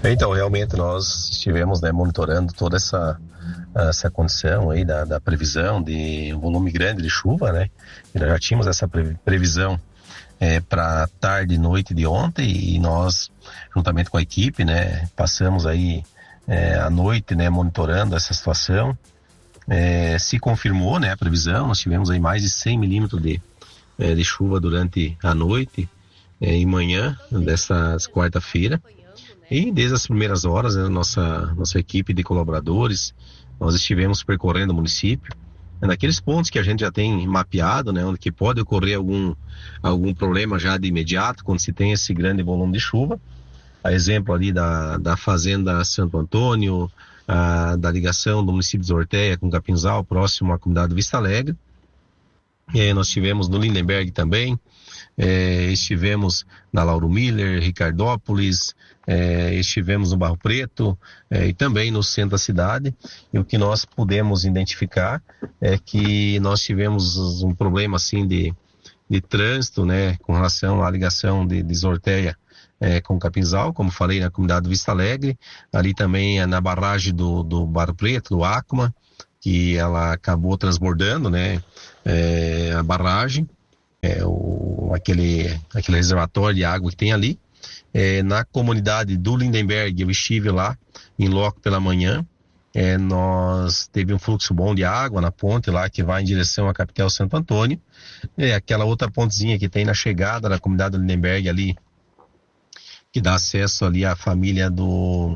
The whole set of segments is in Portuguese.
Então, realmente nós estivemos, né, monitorando toda essa condição aí da previsão de um volume grande de chuva, né? E nós já tínhamos essa previsão para tarde e noite de ontem, e nós, juntamente com a equipe, né, passamos aí a noite, né, monitorando essa situação. Se confirmou, né, a previsão, nós tivemos aí mais de 100 milímetros de chuva durante a noite e manhã dessa quarta-feira. E desde as primeiras horas, né, nossa equipe de colaboradores, nós estivemos percorrendo o município, naqueles pontos que a gente já tem mapeado, né, onde que pode ocorrer algum problema já de imediato, quando se tem esse grande volume de chuva. A exemplo ali da Fazenda Santo Antônio, da ligação do município de Ortéia com Capinzal, próximo à comunidade Vista Alegre. Nós tivemos no Lindenberg também, estivemos na Lauro Miller, Ricardópolis, estivemos no Barro Preto e também no centro da cidade. E o que nós pudemos identificar é que nós tivemos um problema assim de trânsito, né, com relação à ligação de Ortéia com Capinzal, como falei, na comunidade Vista Alegre, ali também na barragem do Barro Preto, do Acma, que ela acabou transbordando, né, a barragem, aquele reservatório de água que tem ali. Na comunidade do Lindenberg, eu estive lá em loco pela manhã. Nós teve um fluxo bom de água na ponte lá que vai em direção à capital Santo Antônio. Aquela outra pontezinha que tem na chegada da comunidade do Lindenberg ali, que dá acesso ali à família do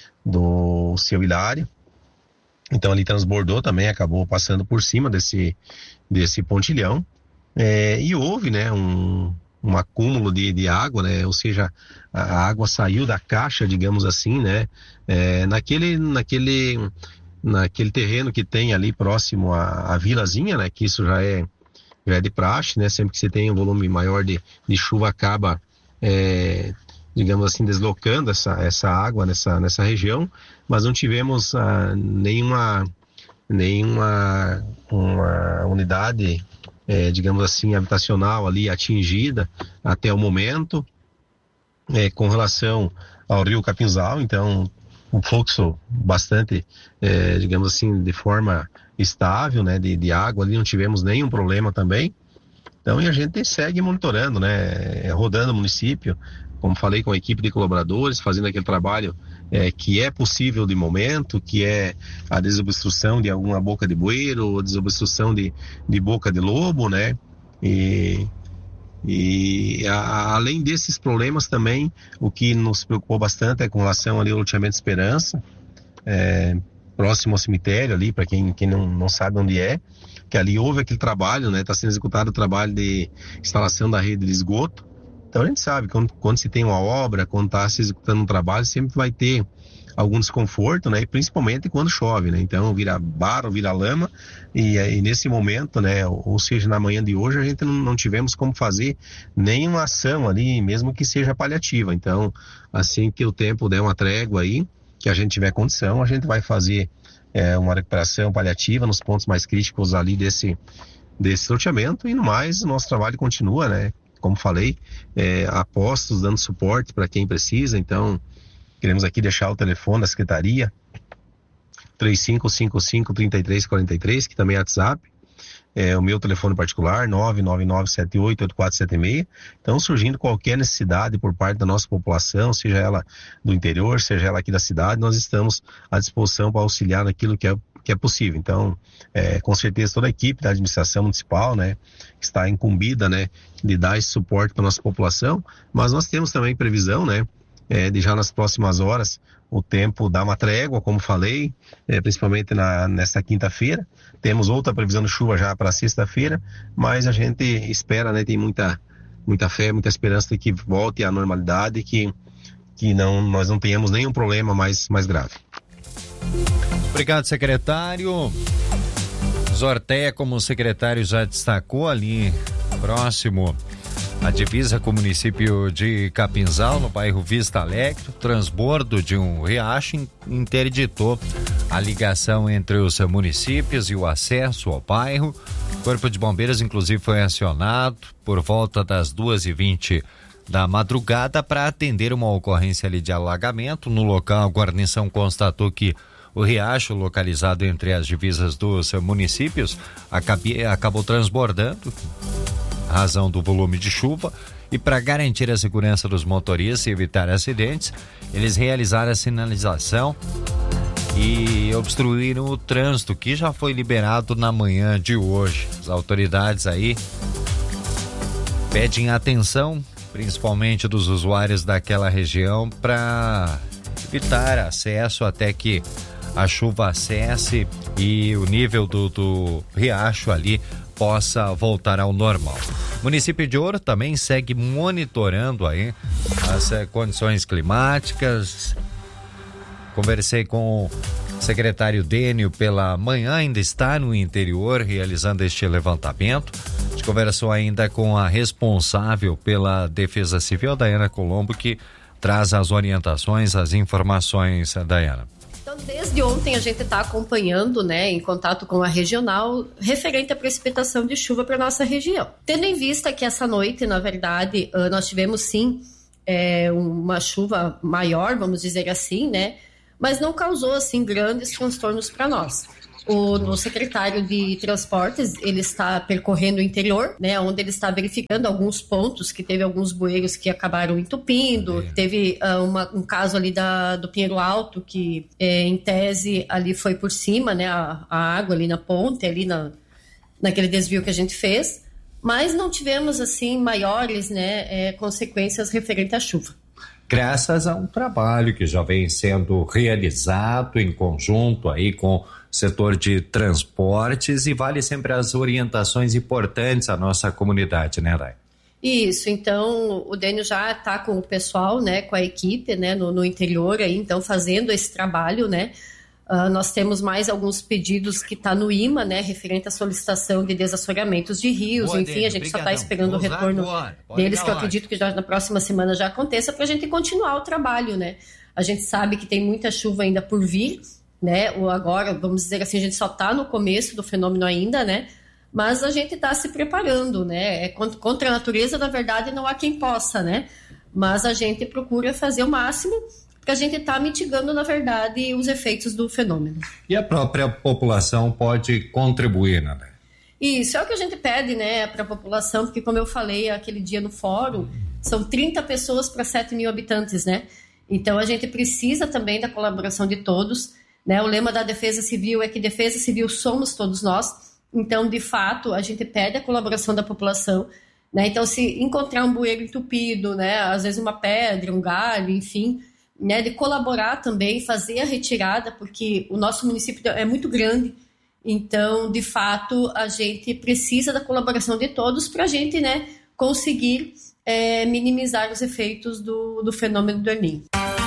seu Hilário. Então ali transbordou também, acabou passando por cima desse pontilhão. E houve, né, um acúmulo de água, né, ou seja, a água saiu da caixa, digamos assim, né, naquele terreno que tem ali próximo à vilazinha, né, que isso já é de praxe, né, sempre que você tem um volume maior de chuva, acaba, digamos assim, deslocando essa água nessa região, mas não tivemos nenhuma uma unidade, digamos assim, habitacional ali atingida até o momento. Com relação ao rio Capinzal, então um fluxo bastante, digamos assim, de forma estável, né, de água ali, não tivemos nenhum problema também. Então, e a gente segue monitorando, né, rodando o município, como falei, com a equipe de colaboradores, fazendo aquele trabalho que é possível de momento, que é a desobstrução de alguma boca de bueiro, ou desobstrução de boca de lobo, né, e além desses problemas também, o que nos preocupou bastante é com relação ali ao loteamento Esperança, próximo ao cemitério ali, para quem não sabe onde que ali houve aquele trabalho, né, está sendo executado o trabalho de instalação da rede de esgoto. Então a gente sabe que quando se tem uma obra, quando está se executando um trabalho, sempre vai ter algum desconforto, né? E principalmente quando chove, né? Então vira barro, vira lama, e nesse momento, né? Ou seja, na manhã de hoje a gente não tivemos como fazer nenhuma ação ali, mesmo que seja paliativa. Então, assim que o tempo der uma trégua aí, que a gente tiver condição, a gente vai fazer uma recuperação paliativa nos pontos mais críticos ali desse loteamento, e no mais, o nosso trabalho continua, né? Como falei, a postos dando suporte para quem precisa. Então, queremos aqui deixar o telefone da Secretaria, 3555-3343, que também é WhatsApp. O meu telefone particular, 999788476. Então, surgindo qualquer necessidade por parte da nossa população, seja ela do interior, seja ela aqui da cidade, nós estamos à disposição para auxiliar naquilo que é possível. Então, com certeza toda a equipe da administração municipal, né, está incumbida, né, de dar esse suporte para a nossa população, mas nós temos também previsão, né, de já nas próximas horas o tempo dar uma trégua, como falei, principalmente nesta quinta-feira. Temos outra previsão de chuva já para sexta-feira, mas a gente espera, né, tem muita fé, muita esperança de que volte à normalidade, que nós não tenhamos nenhum problema mais grave. Obrigado, secretário. Ortéia, como o secretário já destacou, ali próximo à divisa com o município de Capinzal, no bairro Vista Alegre, o transbordo de um riacho interditou a ligação entre os municípios e o acesso ao bairro. O Corpo de Bombeiros, inclusive, foi acionado por volta das 2h20 da madrugada para atender uma ocorrência ali de alagamento. No local, a guarnição constatou que o riacho, localizado entre as divisas dos municípios, acabou transbordando, razão do volume de chuva. E para garantir a segurança dos motoristas e evitar acidentes, eles realizaram a sinalização e obstruíram o trânsito, que já foi liberado na manhã de hoje. As autoridades aí pedem atenção, principalmente dos usuários daquela região, para evitar acesso até que a chuva cesse e o nível do riacho ali possa voltar ao normal. O município de Ouro também segue monitorando aí as condições climáticas. Conversei com o secretário Dênio pela manhã, ainda está no interior realizando este levantamento. A gente conversou ainda com a responsável pela Defesa Civil, Daiana Colombo, que traz as orientações, as informações, Daiana. Então, desde ontem a gente está acompanhando, né, em contato com a regional, referente à precipitação de chuva para nossa região. Tendo em vista que essa noite, na verdade, nós tivemos sim uma chuva maior, vamos dizer assim, né, mas não causou assim grandes transtornos para nós. O secretário de Transportes, ele está percorrendo o interior, né, onde ele está verificando alguns pontos que teve alguns bueiros que acabaram entupindo. Teve um caso ali do Pinheiro Alto, que em tese ali foi por cima, né, a água ali na ponte, ali naquele desvio que a gente fez, mas não tivemos assim maiores, né, consequências referentes à chuva. Graças a um trabalho que já vem sendo realizado em conjunto aí com setor de transportes, e vale sempre as orientações importantes à nossa comunidade, né, Dai? Isso, então o Dênio já está com o pessoal, né, com a equipe, né, no interior aí, então fazendo esse trabalho, né. Nós temos mais alguns pedidos que está no IMA, né, referente à solicitação de desassoreamentos de rios. Boa, enfim, Dênio, a gente só está esperando o retorno deles, que eu acredito que já na próxima semana já aconteça, para a gente continuar o trabalho, né. A gente sabe que tem muita chuva ainda por vir, né, ou agora, vamos dizer assim, a gente só está no começo do fenômeno ainda, né, mas a gente está se preparando, né, contra a natureza, na verdade, não há quem possa, né, mas a gente procura fazer o máximo, porque a gente está mitigando, na verdade, os efeitos do fenômeno. E a própria população pode contribuir, né? Isso, é o que a gente pede, né, para a população, porque como eu falei aquele dia no fórum, são 30 pessoas para 7 mil habitantes, né, então a gente precisa também da colaboração de todos, né? O lema da Defesa Civil é que Defesa Civil somos todos nós, então, de fato, a gente pede a colaboração da população, né? Então, se encontrar um bueiro entupido, né, às vezes uma pedra, um galho, enfim, né, de colaborar também, fazer a retirada, porque o nosso município é muito grande, então, de fato, a gente precisa da colaboração de todos para a gente, né, conseguir minimizar os efeitos do fenômeno do El Niño.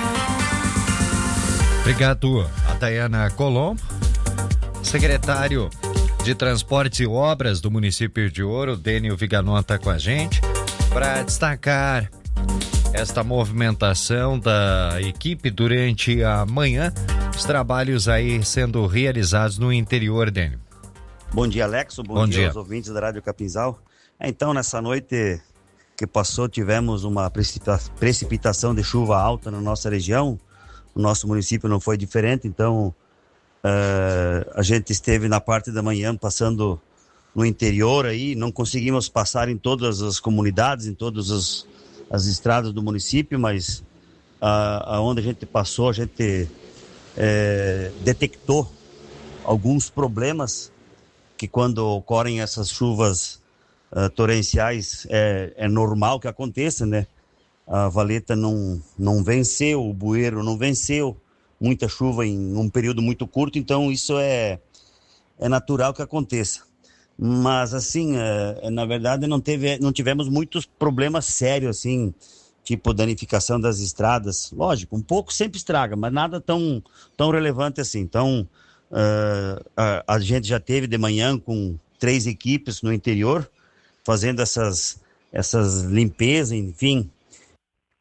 Obrigado, a Daiana Colombo, secretário de Transportes e Obras do município de Ouro, Dênio Viganota, com a gente, para destacar esta movimentação da equipe durante a manhã, os trabalhos aí sendo realizados no interior, Dênio. Bom dia, Alexo, bom dia aos ouvintes da Rádio Capinzal. Então, nessa noite que passou, tivemos uma precipitação de chuva alta na nossa região. O nosso município não foi diferente, então a gente esteve na parte da manhã passando no interior aí, não conseguimos passar em todas as comunidades, em todas as estradas do município, mas aonde a gente passou, a gente detectou alguns problemas que quando ocorrem essas chuvas torrenciais é normal que aconteça, né? A valeta não venceu, o bueiro não venceu, muita chuva em um período muito curto, então isso é natural que aconteça. Mas assim, na verdade não tivemos muitos problemas sérios, assim, tipo danificação das estradas. Lógico, um pouco sempre estraga, mas nada tão relevante assim. Então, a gente já teve de manhã com 3 equipes no interior, fazendo essas limpezas, enfim,